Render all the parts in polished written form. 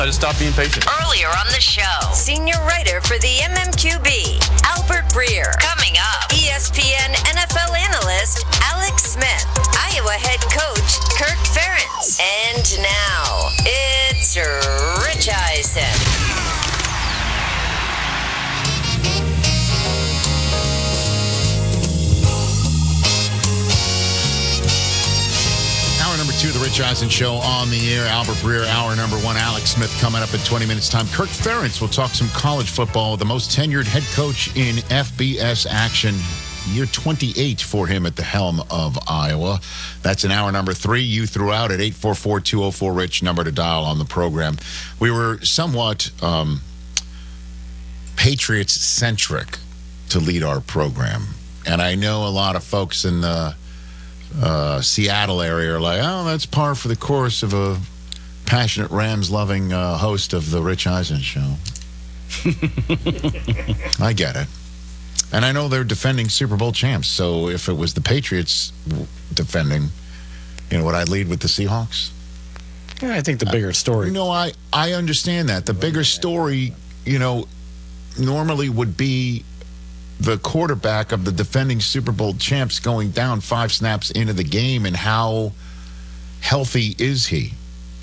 Just stop being patient. Earlier on the show, senior writer for the MMQB, Albert Breer. Coming up, ESPN NFL analyst Alex Smith, Iowa head coach Kirk Ferentz. And now, it's Rich Eisen. Number 2 of the Rich Eisen Show on the air. Albert Breer, hour number 1. Alex Smith coming up in 20 minutes' time. Kirk Ferentz will talk some college football. The most tenured head coach in FBS action. Year 28 for him at the helm of Iowa. That's in hour number 3. You threw out at 844-204-RICH, number to dial on the program. We were somewhat Patriots-centric to lead our program. And I know a lot of folks in the Seattle area are like, oh, that's par for the course of a passionate Rams-loving host of the Rich Eisen Show. I get it. And I know they're defending Super Bowl champs, so if it was the Patriots defending, would I lead with the Seahawks? Yeah, I think the bigger story. I understand that. The bigger story, normally would be the quarterback of the defending Super Bowl champs going down 5 snaps into the game, and how healthy is he?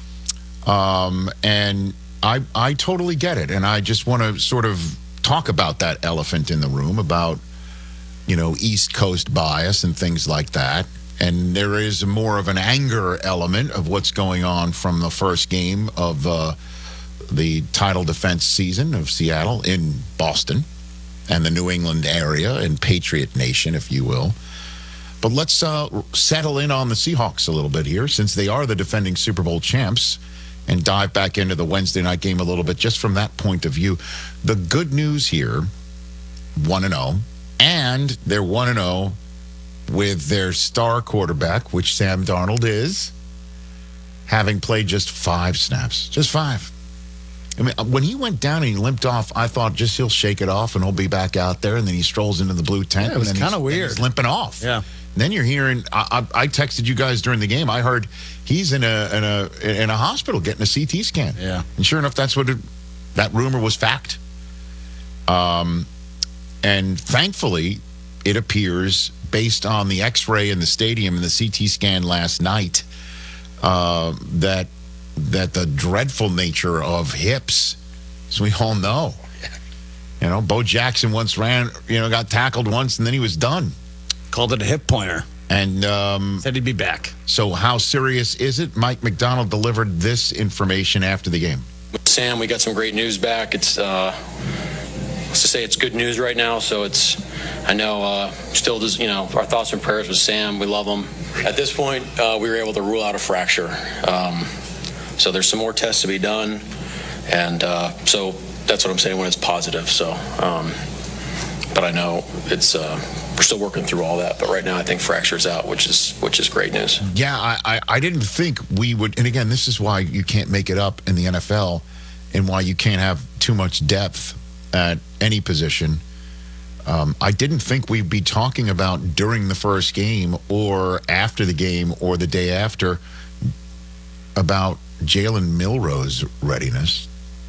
And I totally get it, and I just want to sort of talk about that elephant in the room about, East Coast bias and things like that. And there is more of an anger element of what's going on from the first game of the title defense season of Seattle in Boston and the New England area and Patriot Nation, if you will. But let's settle in on the Seahawks a little bit here, since they are the defending Super Bowl champs, and dive back into the Wednesday night game a little bit just from that point of view. The good news here, 1-0, and they're 1-0 with their star quarterback, which Sam Darnold is, having played just 5 snaps. Just 5. I mean, when he went down and he limped off, I thought just he'll shake it off and he'll be back out there. And then he strolls into the blue tent. Yeah, it was kind of weird. He's limping off. Yeah. And then you're hearing. I texted you guys during the game. I heard he's in a hospital getting a CT scan. Yeah. And sure enough, that's what that rumor was fact. And thankfully, it appears, based on the X-ray in the stadium and the CT scan last night, that the dreadful nature of hips, as we all know. Bo Jackson once got tackled once, and then he was done. Called it a hip pointer. And said he'd be back. So how serious is it? Mike McDonald delivered this information after the game. Sam, we got some great news back. Let's just say it's good news right now. So I know, still just, our thoughts and prayers with Sam. We love him. At this point, we were able to rule out a fracture. So there's some more tests to be done, and so that's what I'm saying when it's positive. So, but I know it's we're still working through all that. But right now, I think fracture's out, which is great news. Yeah, I didn't think we would. And again, this is why you can't make it up in the NFL, and why you can't have too much depth at any position. I didn't think we'd be talking about during the first game or after the game or the day after about Jalen Milroe's readiness.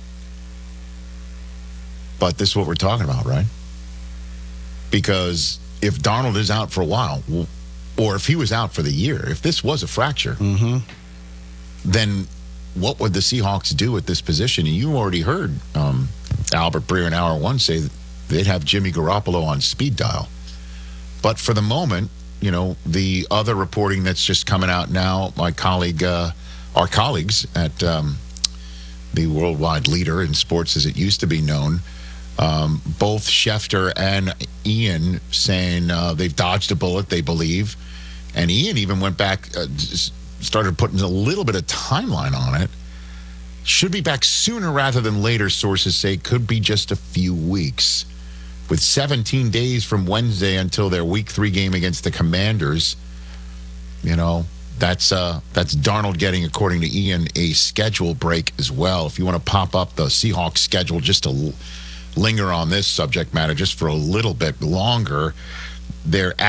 But this is what we're talking about, right? Because if Darnold is out for a while, or if he was out for the year, if this was a fracture, then what would the Seahawks do at this position? And you already heard Albert Breer in hour 1 say that they'd have Jimmy Garoppolo on speed dial. But for the moment, the other reporting that's just coming out now, our colleagues at the worldwide leader in sports as it used to be known, both Schefter and Ian saying they've dodged a bullet, they believe. And Ian even went back, started putting a little bit of timeline on it. Should be back sooner rather than later, sources say. Could be just a few weeks. With 17 days from Wednesday until their Week 3 game against the Commanders, that's Darnold getting, according to Ian, a schedule break as well. If you want to pop up the Seahawks schedule just to linger on this subject matter just for a little bit longer, they're